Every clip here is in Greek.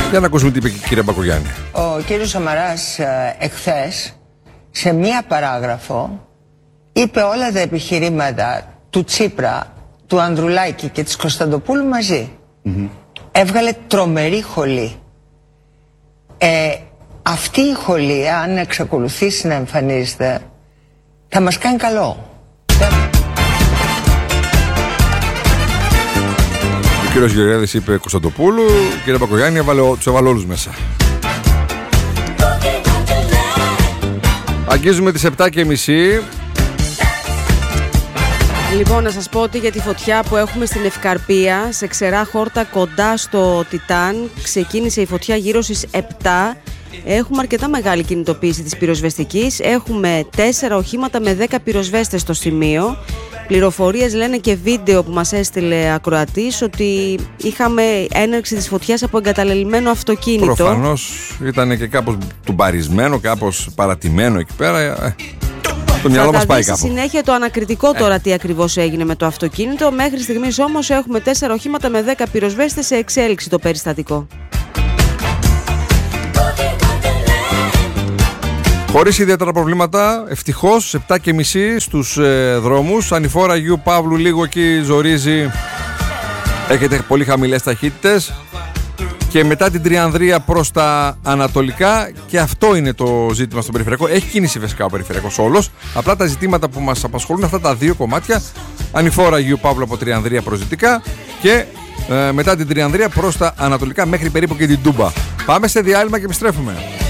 Για να ακούσουμε τι είπε και η κυρία Μπακογιάννη. Ο κύριος Σαμαράς εχθές σε μία παράγραφο είπε όλα τα επιχειρήματα του Τσίπρα, του Ανδρουλάκη και της Κωνσταντοπούλου μαζί. Έβγαλε τρομερή χολή. Αυτή η χολή, αν εξακολουθήσει να εμφανίζεται, θα μας κάνει καλό. Ο κύριος Γεωργιάδης είπε Κωνσταντοπούλου, η κυρία Μπακογιάννη τους έβαλε όλους μέσα. Αγγίζουμε τις 7:30. Λοιπόν, να σας πω ότι για τη φωτιά που έχουμε στην Ευκαρπία, σε Ξερά Χόρτα κοντά στο Τιτάν, ξεκίνησε η φωτιά γύρω στις 7. Έχουμε αρκετά μεγάλη κινητοποίηση της πυροσβεστικής. Έχουμε 4 οχήματα με 10 πυροσβέστες στο σημείο. Πληροφορίες λένε και βίντεο που μας έστειλε ακροατής ότι είχαμε έναρξη της φωτιάς από εγκαταλελειμμένο αυτοκίνητο. Προφανώς ήταν και κάπως τουμπαρισμένο, κάπως παρατημένο εκεί πέρα. Το μυαλό μας πάει κάπου. Στη συνέχεια το ανακριτικό τώρα τι ακριβώς έγινε με το αυτοκίνητο. Μέχρι στιγμής όμως έχουμε 4 οχήματα με 10 πυροσβέστες, σε εξέλιξη το περιστατικό. Χωρίς ιδιαίτερα προβλήματα, ευτυχώς, 7:30 στους δρόμους. Ανηφόρα Αγίου Παύλου λίγο εκεί ζορίζει. Έχετε πολύ χαμηλές ταχύτητες. Και μετά την Τριανδρία προς τα ανατολικά, και αυτό είναι το ζήτημα στο περιφερειακό. Έχει κίνηση φυσικά ο περιφερειακός όλος. Απλά τα ζητήματα που μας απασχολούν αυτά τα δύο κομμάτια. Ανηφόρα Αγίου Παύλου από Τριανδρία προς δυτικά και μετά την Τριανδρία προς τα ανατολικά μέχρι περίπου και την Τούμπα. Πάμε σε διάλειμμα και επιστρέφουμε.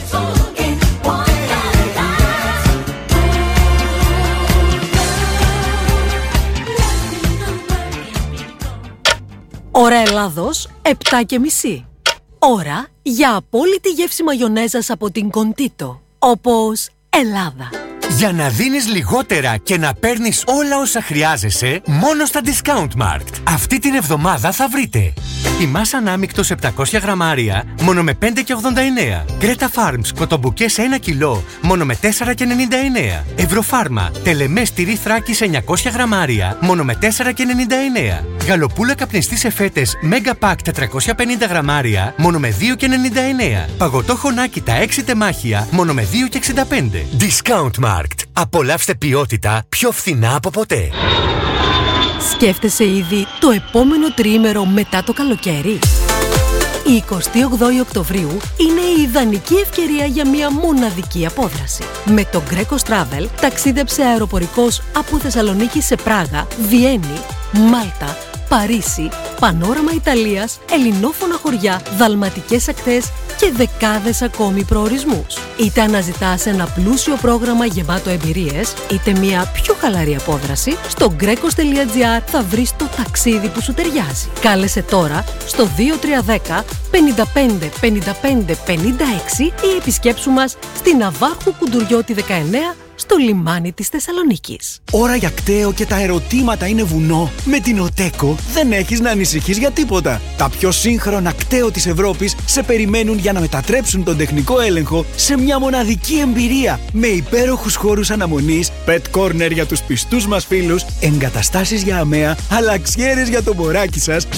Ώρα Ελλάδος, 7:30. Ώρα για απόλυτη γεύση μαγιονέζας από την Κοντίτο, όπως Ελλάδα. Για να δίνεις λιγότερα και να παίρνεις όλα όσα χρειάζεσαι, μόνο στα Discount Markt. Αυτή την εβδομάδα θα βρείτε η μάσα ανάμεικτος 700 γραμμάρια μόνο με 5,89. Greta Farms κοτομπουκές 1 κιλό μόνο με 4,99. Ευρωφάρμα τελεμές τυρί Θράκης 900 γραμμάρια μόνο με 4,99. Γαλοπούλα καπνιστή σε φέτες Mega Pack 450 γραμμάρια μόνο με 2,99. Παγωτό χωνάκι τα 6 τεμάχια μόνο με 2,65. Discount Markt. Απολαύστε ποιότητα πιο φθηνά από ποτέ. Σκέφτεσαι ήδη το επόμενο τριήμερο μετά το καλοκαίρι? Η 28η Οκτωβρίου είναι η ιδανική ευκαιρία για μια μοναδική απόδραση. Με το Greco Travel ταξίδεψε αεροπορικός από Θεσσαλονίκη σε Πράγα, Βιέννη, Μάλτα, Παρίσι, πανόραμα Ιταλίας, ελληνόφωνα χωριά, δαλματικές ακτές και δεκάδες ακόμη προορισμούς. Είτε αναζητάς ένα πλούσιο πρόγραμμα γεμάτο εμπειρίες, είτε μια πιο χαλαρή απόδραση, στο grecos.gr θα βρεις το ταξίδι που σου ταιριάζει. Κάλεσε τώρα στο 2310 55 55 56 ή επισκέψου μας στη Ναβάρχου Κουντουριώτη 19 στο λιμάνι της Θεσσαλονίκης. Ώρα για κταίο και τα ερωτήματα είναι βουνό. Με την Οτέκο δεν έχεις να ανησυχείς για τίποτα. Τα πιο σύγχρονα κταίο της Ευρώπης σε περιμένουν για να μετατρέψουν τον τεχνικό έλεγχο σε μια μοναδική εμπειρία. Με υπέροχους χώρους αναμονής, pet corner για τους πιστούς μας φίλους, εγκαταστάσεις για αμαία, αλλαξιέρες για το μωράκι σας.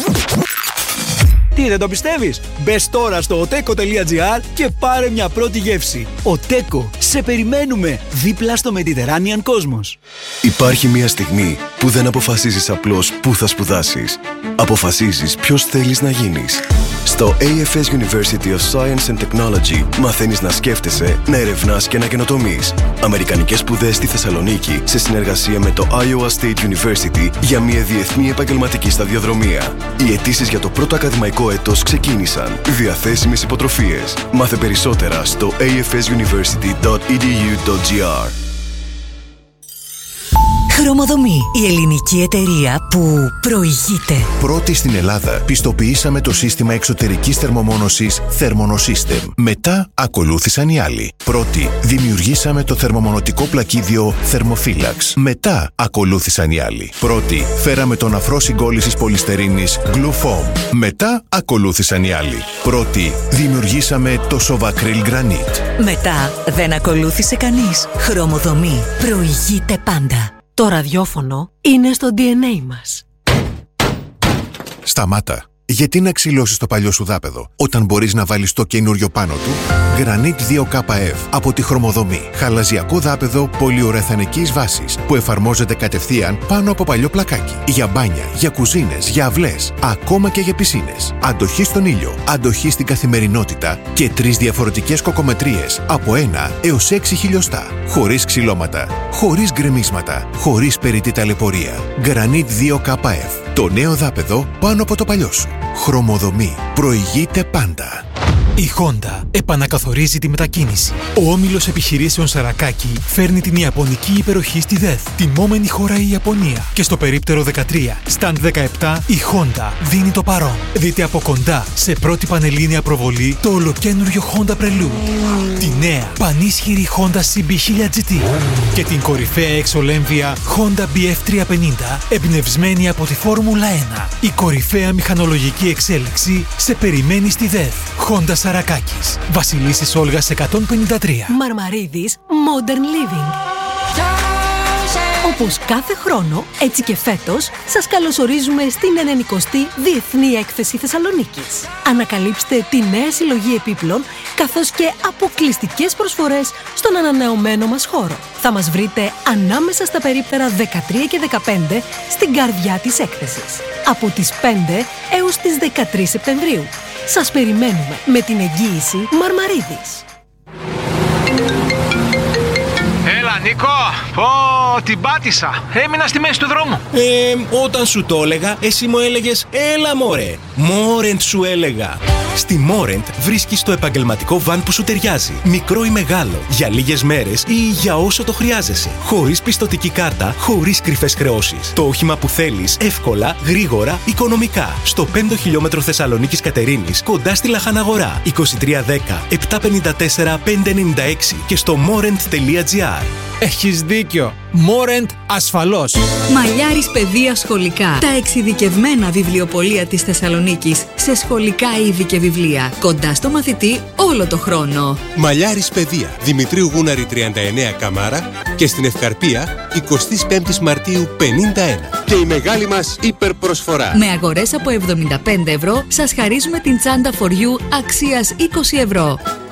Τι, δεν το πιστεύεις? Μπες τώρα στο oteco.gr και πάρε μια πρώτη γεύση. Οτέκο, σε περιμένουμε δίπλα στο Mediterranean Cosmos. Υπάρχει μια στιγμή που δεν αποφασίζεις απλώς πού θα σπουδάσεις. Αποφασίζεις ποιος θέλεις να γίνεις. Στο AFS University of Science and Technology μαθαίνεις να σκέφτεσαι, να ερευνάς και να καινοτομείς. Αμερικανικές σπουδές στη Θεσσαλονίκη σε συνεργασία με το Iowa State University για μια διεθνή επαγγελματική σταδιοδρομία. Οι αιτήσεις για το πρώτο ακαδημαϊκό έτος ξεκίνησαν. Διαθέσιμες υποτροφίες. Μάθε περισσότερα στο afsuniversity.edu.gr. Χρωμοδομή, η ελληνική εταιρεία που προηγείται. Πρώτη στην Ελλάδα πιστοποιήσαμε το σύστημα εξωτερικής θερμομόνωσης Thermonosystem. Μετά ακολούθησαν οι άλλοι. Πρώτη δημιουργήσαμε το θερμομονωτικό πλακίδιο Thermophilax. Μετά ακολούθησαν οι άλλοι. Πρώτη φέραμε τον αφρό συγκόλλησης πολυστερίνης Glufoam. Μετά ακολούθησαν οι άλλοι. Πρώτη δημιουργήσαμε το Sovacryl Granite. Μετά δεν ακολούθησε κανείς. Χρωμοδομή προηγείται πάντα. Το ραδιόφωνο είναι στο DNA μας. Σταμάτα. Γιατί να ξυλώσεις το παλιό σου δάπεδο όταν μπορείς να βάλεις το καινούριο πάνω του? Granit 2KF από τη Χρωμοδομή. Χαλαζιακό δάπεδο πολυουρεθανικής βάσης που εφαρμόζεται κατευθείαν πάνω από παλιό πλακάκι. Για μπάνια, για κουζίνες, για αυλές, ακόμα και για πισίνες. Αντοχή στον ήλιο, αντοχή στην καθημερινότητα και 3 διαφορετικές κοκομετρίες από 1 έως 6 χιλιοστά. Χωρίς ξυλώματα, χωρίς γκρεμίσματα, χωρίς περιττή ταλαιπωρία. Granit 2KF. Το νέο δάπεδο πάνω από το παλιό σου. Χρωμοδομή. Προηγείται πάντα. Η Honda επανακαθορίζει τη μετακίνηση. Ο όμιλος επιχειρήσεων Σαρακάκι φέρνει την ιαπωνική υπεροχή στη ΔΕΘ. Τιμόμενη χώρα η Ιαπωνία. Και στο περίπτερο 13, stand 17, η Honda δίνει το παρόν. Δείτε από κοντά, σε πρώτη πανελλήνια προβολή, το ολοκένουργιο Honda Prelude. Τη νέα, πανίσχυρη Honda CB 1000 GT. Και την κορυφαία εξολέμβια Honda BF350, εμπνευσμένη από τη Φόρμουλα 1. Η κορυφαία μηχανολογική εξέλιξη σε περιμένει στη ΔΕΘ. Honda Σαρακάκης. Βασιλίσσης Όλγας 153. Μαρμαρίδης Modern Living. Όπως κάθε χρόνο, έτσι και φέτος, σας καλωσορίζουμε στην 90η Διεθνή Έκθεση Θεσσαλονίκης. Ανακαλύψτε τη νέα συλλογή επίπλων, καθώς και αποκλειστικές προσφορές στον ανανεωμένο μας χώρο. Θα μας βρείτε ανάμεσα στα περίπτερα 13 και 15 στην καρδιά της έκθεσης. Από τις 5 έως τις 13 Σεπτεμβρίου. Σας περιμένουμε με την εγγύηση Μαρμαρίδης. Έλα Νίκο, την πάτησα. Έμεινα στη μέση του δρόμου. Όταν σου το έλεγα, εσύ μου έλεγες έλα μωρέ. Μόρεντ σου έλεγα. Στη Μόρεντ βρίσκεις το επαγγελματικό βαν που σου ταιριάζει. Μικρό ή μεγάλο, για λίγες μέρες ή για όσο το χρειάζεσαι. Χωρίς πιστωτική κάρτα, χωρίς κρυφές χρεώσεις. Το όχημα που θέλεις, εύκολα, γρήγορα, οικονομικά. Στο 5 χιλιόμετρο Θεσσαλονίκης Κατερίνης, κοντά στη Λαχαναγορά. 2310 754 596 και στο morent.gr. Έχεις δίκιο. Μόρεντ ασφαλώς. Μαλλιάρης Παιδεία Σχολικά. Τα εξειδικευμένα βιβλιοπωλεία της Θεσσαλονίκης σε σχολικά είδη και βιβλία. Κοντά στο μαθητή όλο το χρόνο. Μαλλιάρης Παιδεία. Δημητρίου Γούναρη 39 Καμάρα και στην Ευκαρπία 25 Μαρτίου 51. Και η μεγάλη μας υπερπροσφορά. Με αγορές από 75 ευρώ σας χαρίζουμε την τσάντα For You αξίας 20 ευρώ.